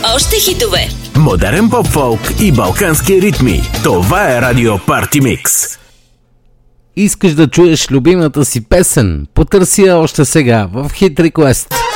Още хитове. Модерен поп-фолк и балкански ритми. Това е Радио Парти Микс. Искаш да чуеш любимата си песен? Потърси я още сега в Hit Request.